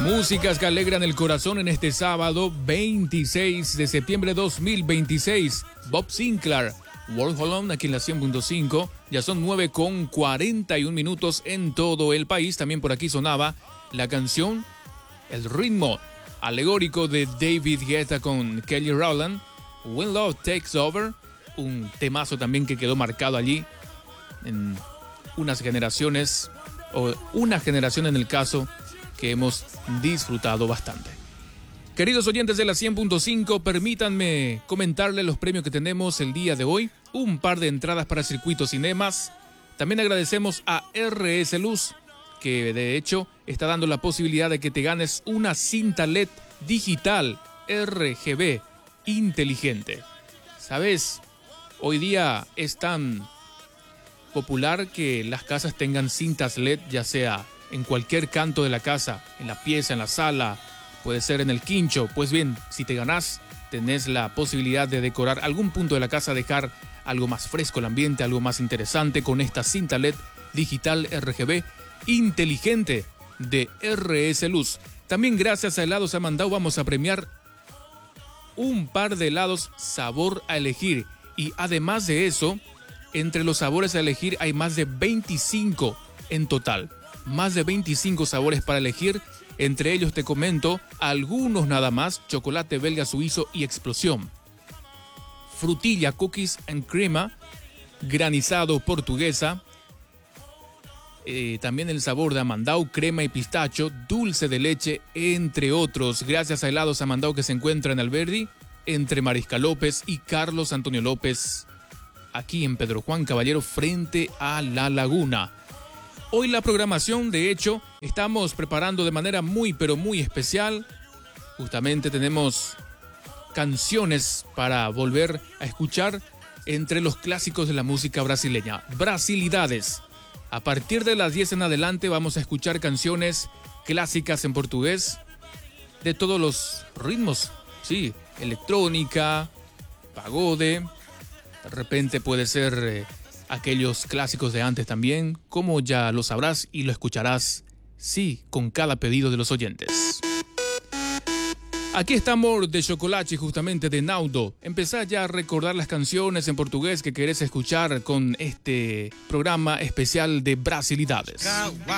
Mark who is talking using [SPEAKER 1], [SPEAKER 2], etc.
[SPEAKER 1] Músicas que alegran el corazón en este sábado 26 de septiembre de 2026. Bob Sinclair, Walk Alone, aquí en la 100.5. Ya son 9:41 en todo el país. También por aquí sonaba la canción, el ritmo alegórico de David Guetta con Kelly Rowland, When Love Takes Over. Un temazo también que quedó marcado allí en unas generaciones, o una generación en el caso, que hemos disfrutado bastante. Queridos oyentes de la 100.5, permítanme comentarles los premios que tenemos el día de hoy. Un par de entradas para Circuito Cinemas. También agradecemos a RS Luz, que de hecho está dando la posibilidad de que te ganes una cinta LED digital RGB inteligente. ¿Sabes? Hoy día es tan popular que las casas tengan cintas LED, ya sea en cualquier canto de la casa, en la pieza, en la sala, puede ser en el quincho. Pues bien, si te ganás, tenés la posibilidad de decorar algún punto de la casa, dejar algo más fresco el ambiente, algo más interesante con esta cinta LED digital RGB inteligente de RS Luz. También gracias a Helados Amandau vamos a premiar un par de helados sabor a elegir. Y además de eso, entre los sabores a elegir hay más de 25 en total. Más de 25 sabores para elegir. Entre ellos te comento algunos nada más: chocolate belga suizo y explosión, frutilla cookies and crema, granizado portuguesa, también el sabor de Amandau, crema y pistacho, dulce de leche, entre otros. Gracias a Helados Amandau, que se encuentra en Alberdi, entre Mariscal López y Carlos Antonio López, aquí en Pedro Juan Caballero, frente a la laguna. Hoy la programación, de hecho, estamos preparando de manera muy, pero muy especial. Justamente tenemos canciones para volver a escuchar entre los clásicos de la música brasileña. Brasilidades. A partir de las 10 en adelante vamos a escuchar canciones clásicas en portugués de todos los ritmos. Sí, electrónica, pagode, de repente puede ser aquellos clásicos de antes también, como ya lo sabrás y lo escucharás, sí, con cada pedido de los oyentes. Aquí está Amor de Chocolate, justamente de Naudo. Empezá ya a recordar las canciones en portugués que querés escuchar con este programa especial de Brasilidades.